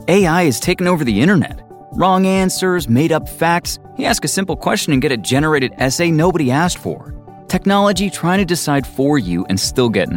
AI has taken over the internet. Wrong answers, made-up facts. You ask a simple question and get a generated essay nobody asked for. Technology trying to decide for you and still get